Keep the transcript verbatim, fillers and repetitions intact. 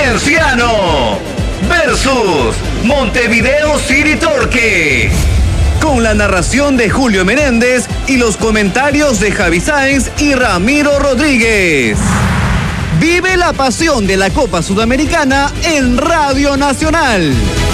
Cienciano versus Montevideo City Torque. Con la narración de Julio Menéndez y los comentarios de Javi Sáenz y Ramiro Rodríguez. Vive la pasión de la Copa Sudamericana en Radio Nacional.